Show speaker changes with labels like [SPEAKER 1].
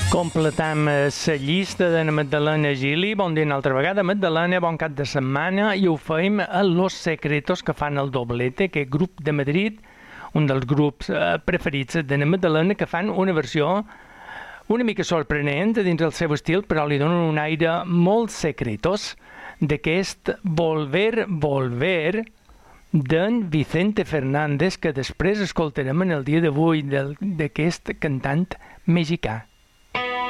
[SPEAKER 1] Completam la llista de la Magdalena Gili. Bon dia una altra vegada, Magdalena, bon cap de setmana, i ho feim a Los Secretos, que fan el Doblete, aquest grup de Madrid, un dels grups preferits de la Magdalena, que fan una versió una mica sorprenent dins el seu estil, però li donen un aire molt secretos d'aquest Volver, Volver d'en Vicente Fernández, que després escoltarem en el dia d'avui d'aquest cantant mexicà.